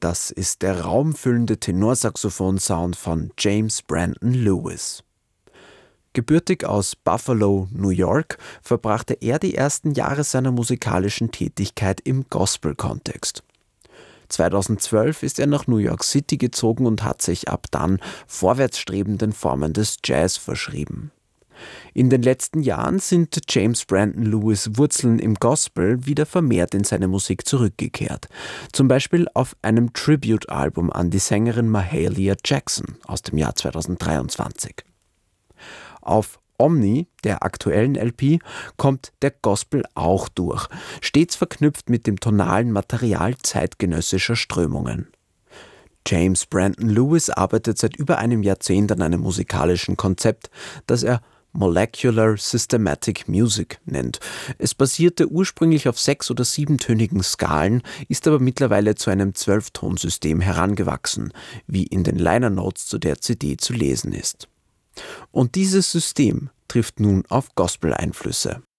Das ist der raumfüllende Tenorsaxophon-Sound von James Brandon Lewis. Gebürtig aus Buffalo, New York, verbrachte er die ersten Jahre seiner musikalischen Tätigkeit im Gospel-Kontext. 2012 ist er nach New York City gezogen und hat sich ab dann vorwärtsstrebenden Formen des Jazz verschrieben. In den letzten Jahren sind James Brandon Lewis' Wurzeln im Gospel wieder vermehrt in seine Musik zurückgekehrt. Zum Beispiel auf einem Tribute-Album an die Sängerin Mahalia Jackson aus dem Jahr 2023. Auf Omni, der aktuellen LP, kommt der Gospel auch durch, stets verknüpft mit dem tonalen Material zeitgenössischer Strömungen. James Brandon Lewis arbeitet seit über einem Jahrzehnt an einem musikalischen Konzept, das er Molecular Systematic Music nennt. Es basierte ursprünglich auf 6- oder 7-tönigen Skalen, ist aber mittlerweile zu einem 12-Tonsystem herangewachsen, wie in den Liner Notes zu der CD zu lesen ist. Und dieses System trifft nun auf Gospel-Einflüsse.